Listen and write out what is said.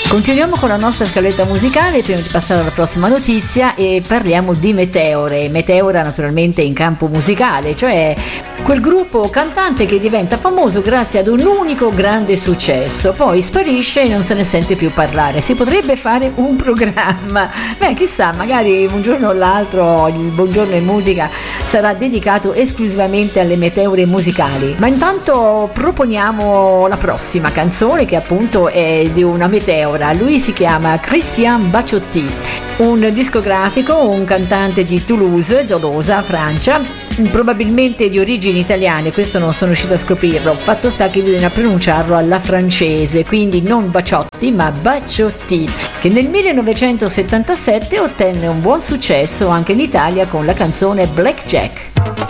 Continuiamo con la nostra scaletta musicale prima di passare alla prossima notizia e parliamo di Meteore. Meteora naturalmente in campo musicale, cioè quel gruppo cantante che diventa famoso grazie ad un unico grande successo, poi sparisce e non se ne sente più parlare. Si potrebbe fare un programma, chissà, magari un giorno o l'altro il Buongiorno in Musica sarà dedicato esclusivamente alle meteore musicali. Ma intanto proponiamo la prossima canzone, che appunto è di una meteora. Lui si chiama Christian Baciotti, un discografico, un cantante di Toulouse, Tolosa, Francia, probabilmente di origini italiane, questo non sono riuscita a scoprirlo, fatto sta che bisogna pronunciarlo alla francese, quindi non Baciotti ma Baciotti, che nel 1977 ottenne un buon successo anche in Italia con la canzone Blackjack.